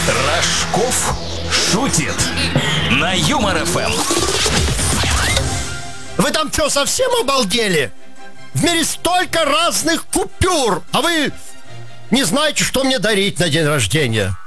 Рожков шутит на Юмор ФМ. Вы там что, совсем обалдели? В мире столько разных купюр, а вы не знаете, что мне дарить на день рождения.